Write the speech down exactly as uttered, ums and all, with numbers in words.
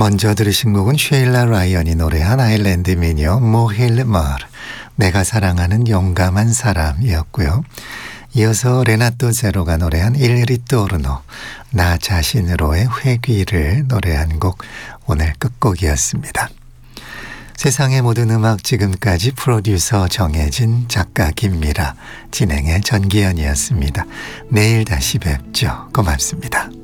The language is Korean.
먼저 들으신 곡은 쉐일라 라이언이 노래한 아일랜드 미녀 모힐 마르, 내가 사랑하는 용감한 사람이었고요. 이어서 레나토 제로가 노래한 일 리토르노, 나 자신으로의 회귀를 노래한 곡 오늘 끝곡이었습니다. 세상의 모든 음악, 지금까지 프로듀서 정혜진, 작가 김미라, 진행의 전기현이었습니다. 내일 다시 뵙죠. 고맙습니다.